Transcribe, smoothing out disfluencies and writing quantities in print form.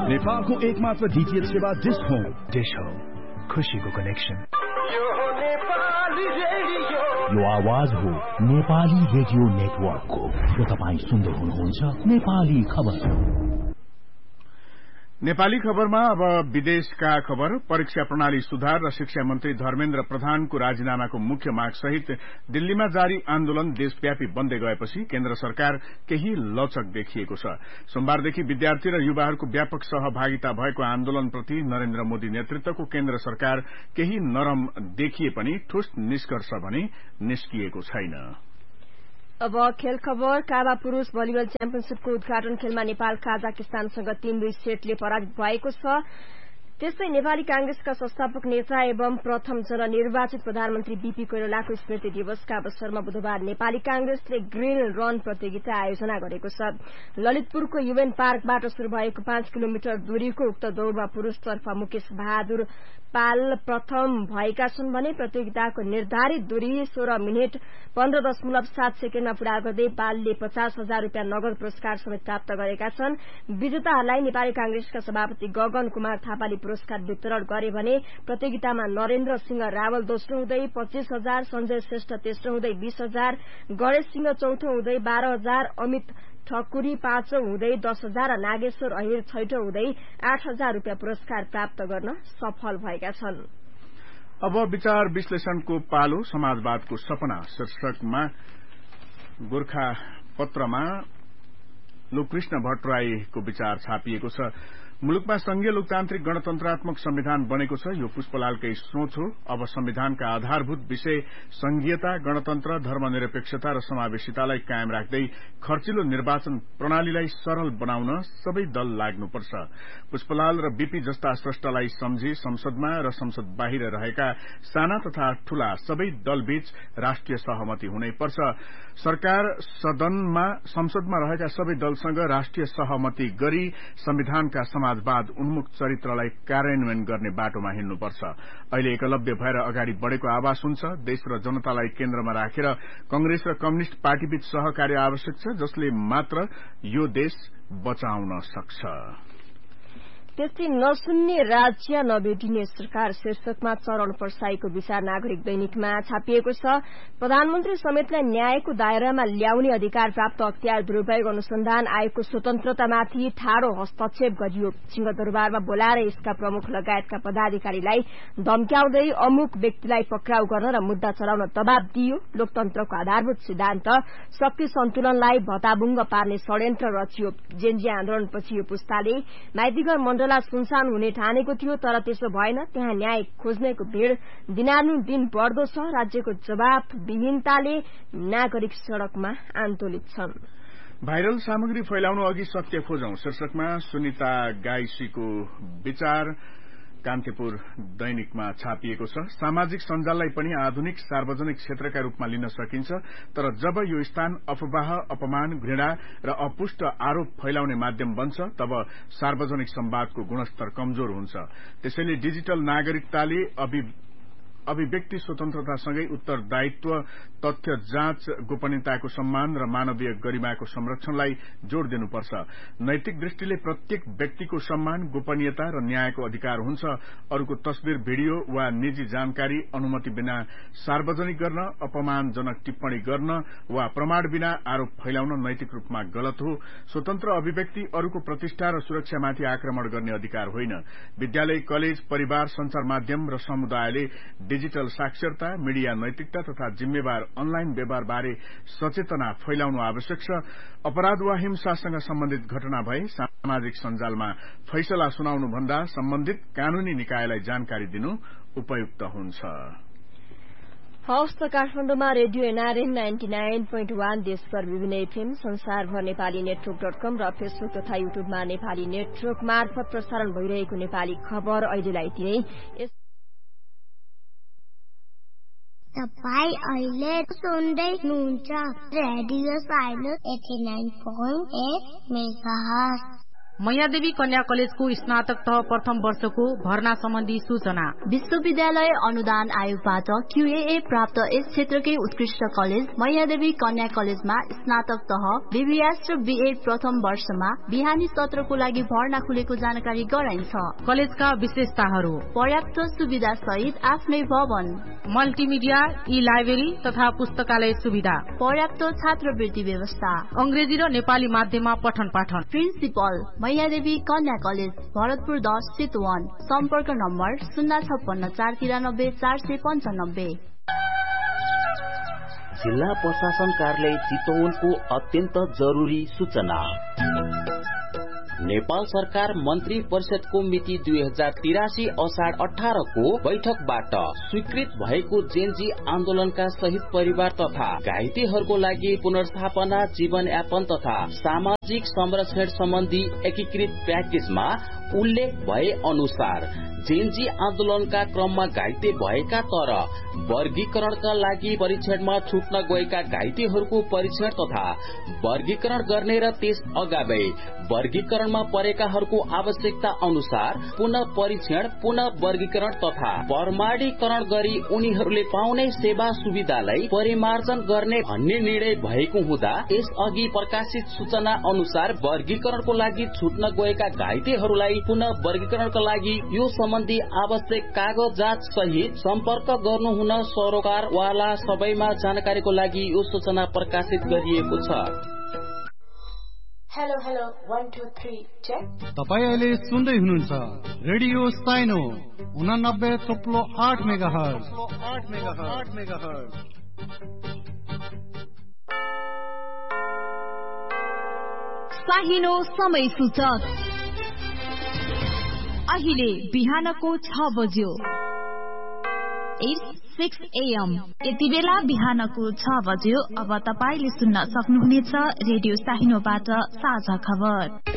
नेपालको एकमात्र डीटीएच सेवा डिश होम खुशीको कनेक्सन यो आवाज हो नेपाली रेडियो नेटवर्कको र तपाईं सुन्दै हुनुहुन्छ नेपाली खबर। नेपाली खबरमा अब विदेशका खबर। परीक्षा प्रणाली सुधार र शिक्षा मन्त्री धर्मेन्द्र प्रधानको राजीनामाको मुख्य माग सहित दिल्लीमा जारी आन्दोलन देशव्यापी बन्दै गएपछि केन्द्र सरकार केही लचक देखिएको छ। सोमबारदेखि विद्यार्थी र युवाहरूको व्यापक सहभागिता भएको आन्दोलनप्रति नरेन्द्र मोदी नेतृत्वको केन्द्र सरकार केही नरम देखिए पनि ठोस निष्कर्ष भने निस्किएको छैन। अब खेल खबर। काबा पुरूष भलिबल च्याम्पियनशीपको उद्घाटन खेलमा नेपाल काजाकिस्तानसँग 3-2 सेटले पराजित भएको छ। त्यस्तै नेपाली कांग्रेसका संस्थापक नेता एवं प्रथम जननिर्वाचित प्रधानमन्त्री बीपी कोइरालाको स्मृति दिवसका अवसरमा बुधबार नेपाली कांग्रेसले ग्रिन रन प्रतियोगिता आयोजना गरेको छ। ललितपुरको युएन पार्कबाट शुरू भएको 5 किलोमिटर दूरीको उक्त दौड़मा पुरूषतर्फ मुकेश बहादुर पाल प्रथम भएका छन् भने प्रतियोगिताको निर्धारित दूरी 16 मिनेट 15.7 सेकेण्डमा पूरा गर्दै पालले 50,000 रूपियाँ नगद पुरस्कार समेत प्राप्त गरेका छन्। विजेताहरूलाई नेपाली कांग्रेसका सभापति गगन कुमार थापाले पुरस्कार वितरण गरे भने प्रतियोगितामा नरेन्द्र सिंह रावल दोस्रो हुँदै 25,000, संजय श्रेष्ठ तेस्रो हुँदै 20,000, गणेश सिंह चौथो हुँदै 12,000, अमित ठकुरी पाँचौं हुँदै 10,000 र नागेश्वर अहिर छैठौं हुँदै 8,000 रूपियाँ पुरस्कार प्राप्त गर्न सफल भएका छन्। अब विचार विश्लेषणको पालो। समाजवादको सपना शीर्षकमा गोर्खा पत्रमा लोककृष्ण भट्टराईको विचार छापिएको छ। मुलुकमा संघीय लोकतान्त्रिक गणतन्त्रात्मक संविधान बनेको छ। यो पुष्पलालकै सोच हो। अब संविधानका आधारभूत विषय संघीयता, गणतन्त्र, धर्मनिरपेक्षता र समावेशितालाई कायम राख्दै खर्चिलो निर्वाचन प्रणालीलाई सरल बनाउन सबै दल लाग्नुपर्छ। पुष्पलाल र बीपी जस्ता स्रष्टालाई सम्झी संसदमा र संसद बाहिर रहेका साना तथा ठूला सबै दलबीच राष्ट्रिय सहमति हुनैपर्छ। सरकार संसदमा रहेका सबै दलसँग राष्ट्रिय सहमति गरी संविधानका समाजवाद उन्मुख चरित्रलाई कार्यान्वयन गर्ने बाटोमा हिँड्नुपर्छ। अहिले एकलव्य भएर अगाडि बढ़ेको आभास हुन्छ। देश र जनतालाई केन्द्रमा राखेर कंग्रेस र कम्युनिष्ट पार्टीबीच सहकार्य आवश्यक छ, जसले मात्र यो देश बचाउन सक्छ। त्यस्तै नसुन्ने राज्य नभेटिने सरकार शीर्षकमा चरण पर्साईको विचार नागरिक दैनिकमा छापिएको छ। प्रधानमन्त्री समेतलाई न्यायको दायरामा ल्याउने अधिकार प्राप्त अख्तियार दुरूपयोग अनुसन्धान आयोगको स्वतन्त्रतामाथि ठाडो हस्तक्षेप गरियो। सिंहदरबारमा बोलाएर यसका प्रमुख लगायतका पदाधिकारीलाई धम्क्याउँदै अमुक व्यक्तिलाई पक्राउ गर्न र मुद्दा चलाउन दबाव दिइयो। लोकतन्त्रको आधारभूत सिद्धान्त शक्ति सन्तुलनलाई भताभुङ्ग पार्ने षड्यन्त्र रचियो। जेनजी आन्दोलनपछि यो पुस्ताले माइतीघर मण्डला सुनसान हुने ठानेको थियो, तर त्यसो भएन। त्यहाँ न्याय खोज्नेको भीड़ दिनानुदिन बढ्दो छ। राज्यको जवाफविहीनताले नागरिक सड़कमा आन्दोलित छन्। भाइरल सामग्री फैलाउनु अघि सत्य खोजौं शीर्षकमा सुनिता गाइसीको विचार कान्तिपुर दैनिकमा छापिएको छ। सामाजिक सञ्जाललाई पनि आधुनिक सार्वजनिक क्षेत्रका रूपमा लिन सकिन्छ, तर जब यो स्थान अफवाह, अपमान, घृणा र अपुष्ट आरोप फैलाउने माध्यम बन्छ, तब सार्वजनिक संवादको गुणस्तर कमजोर हुन्छ। त्यसैले डिजिटल नागरिकताले अभिव्यक्ति स्वतन्त्रतासँगै उत्तरदायित्व, तथ्य जाँच, गोपनीयताको सम्मान र मानवीय गरिमाको संरक्षणलाई जोड़ दिनुपर्छ। नैतिक दृष्टिले प्रत्येक व्यक्तिको सम्मान, गोपनीयता र न्यायको अधिकार हुन्छ। अरूको तस्बिर, भिडियो वा निजी जानकारी अनुमति बिना सार्वजनिक गर्न, अपमानजनक टिप्पणी गर्न वा प्रमाण बिना आरोप फैलाउन नैतिक रूपमा गलत हो। स्वतन्त्र अभिव्यक्ति अरूको प्रतिष्ठा र सुरक्षामाथि आक्रमण गर्ने अधिकार होइन। विद्यालय, कलेज, परिवार, संचार माध्यम र समुदायले डिजिटल साक्षरता, मीडिया नैतिकता तथा जिम्मेवार अनलाइन व्यवहारबारे सचेतना फैलाउनु आवश्यक छ। अपराध वा हिंसासँग सम्बन्धित घटना भए सामाजिक सञ्जालमा फैसला सुनाउनु भन्दा सम्बन्धित कानूनी निकायलाई जानकारी दिनु उपयुक्त हुन्छ। हवस् त काठमाडौँमा रेडियो एनआरएन 99.1 देशभर विभिन्न एफएम, संसारभर नेपाली नेटवर्क.com र फेसबुक तथा युट्युबमा नेपाली नेटवर्क मार्फत प्रसारण भइरहेको नेपाली खबर अहिलेलाई तिनै। तपाईं अहिले सुन्दै हुनुहुन्छ रेडियो साइलेन्स 89.8 मेगाहर्ज। मैयादेवी कन्या कलेजको स्नातक तह प्रथम वर्षको भर्ना सम्बन्धी सूचना। विश्वविद्यालय अनुदान आयोगबाट QAA प्राप्त यस क्षेत्रकै उत्कृष्ट कलेज मैयादेवी कन्या कलेजमा स्नातक तह BBS र BA प्रथम वर्षमा बिहानी सत्रको लागि भर्ना खुलेको जानकारी गराइन्छ। कलेजका विशेषताहरू: पर्याप्त सुविधा सहित आफ्नै भवन, मल्टिमिडिया, ई-लाइब्रेरी तथा पुस्तकालय सुविधा, पर्याप्त छात्रवृत्ति व्यवस्था, अंग्रेजी र नेपाली माध्यममा पठन पाठन। प्रिन्सिपल मैयादेवी कन्या कलेज, भरतपुर 10 चितवन। सम्पर्क नम्बर 056 493 495। जिल्ला प्रशासन कार्यालय चितवनको अत्यन्त जरुरी सूचना। नेपाल सरकार मन्त्री परिषदको मिति 2083 असाढ 18 को बैठकबाट स्वीकृत भएको जेनजी आन्दोलनका शहीद परिवार तथा घाइतेहरूको लागि पुनर्स्थापना, जीवनयापन तथा सामाजिक संरक्षण सम्बन्धी एकीकृत प्याकेजमा उल्लेख भए अनुसार जेनजी आन्दोलनका क्रममा घाइते भएका तर वर्गीकरणका लागि परीक्षणमा छुट्न गएका घाइतेहरूको परीक्षण तथा वर्गीकरण गर्ने र त्यस अगावै वर्गीकरणमा परेकाहरूको आवश्यकता अनुसार पुनः परीक्षण, पुनः वर्गीकरण तथा प्रमाणीकरण गरी उनीहरूले पाउने सेवा सुविधालाई परिमार्जन गर्ने भन्ने निर्णय भएको हुँदा यसअघि प्रकाशित सूचना अनुसार वर्गीकरणको लागि छुट्न गएका घाइतेहरूलाई पुनः वर्गीकरणका लागि यो सम्बन्धी आवश्यक कागजात सहित सम्पर्क गर्नुहुन सरोकारवाला सबैमा जानकारीको लागि यो सूचना प्रकाशित गरिएको छ। Hello 1 2 3 check. तपाई अहिले सुन्दै हुनुहुन्छ रेडियो साइनो 89.8 मेगाहर्ज। साहिनो समय सूचक अहिले बिहानको 6 बज्यो। 6 AM। यति बेला बिहानको 6 बज्यो। अब तपाईले सुन्न सक्नुहुनेछ रेडियो साहिनोबाट साझा खबर।